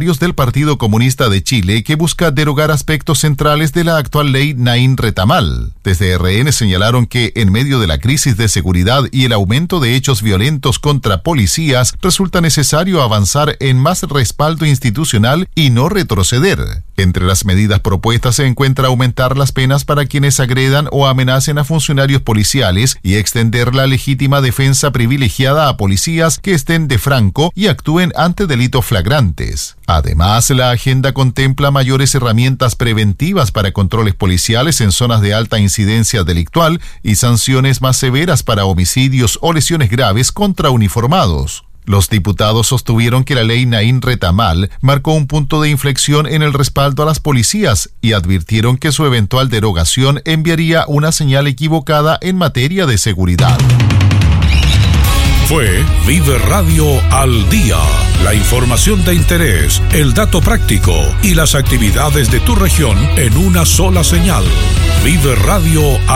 parlamentarios del Partido Comunista de Chile que busca derogar aspectos centrales de la actual ley Naín Retamal. Desde RN señalaron que en medio de la crisis de seguridad y el aumento de hechos violentos contra policías, resulta necesario avanzar en más respaldo institucional y no retroceder. Entre las medidas propuestas se encuentra aumentar las penas para quienes agredan o amenacen a funcionarios policiales y extender la legítima defensa privilegiada a policías que estén de franco y actúen ante delitos flagrantes. Además, la agenda contempla mayores herramientas preventivas para controles policiales en zonas de alta incidencia delictual y sanciones más severas para homicidios o lesiones graves contra uniformados. Los diputados sostuvieron que la ley Naín Retamal marcó un punto de inflexión en el respaldo a las policías y advirtieron que su eventual derogación enviaría una señal equivocada en materia de seguridad. Fue Vive Radio al Día. La información de interés, el dato práctico y las actividades de tu región en una sola señal. Vive Radio